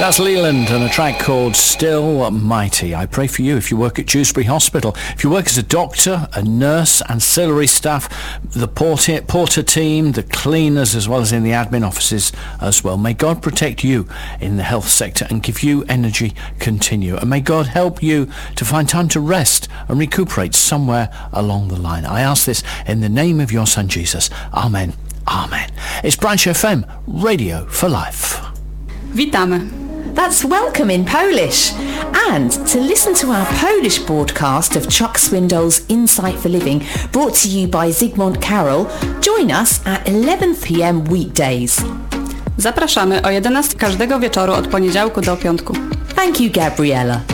That's Leland and a track called Still Mighty. I pray for you if you work at Dewsbury Hospital, if you work as a doctor, a nurse, ancillary staff, the porter team, the cleaners, as well as in the admin offices as well. May God protect you in the health sector and give you energy continue. And may God help you to find time to rest and recuperate somewhere along the line. I ask this in the name of your Son Jesus. Amen. Amen. It's Branch FM, Radio for Life. Witamy. That's welcome in Polish. And to listen to our Polish broadcast of Chuck Swindoll's Insight for Living, brought to you by Zygmunt Carroll, join us at 11 p.m. weekdays. Zapraszamy o 11 każdego wieczoru od poniedziałku do piątku. Thank you, Gabriella.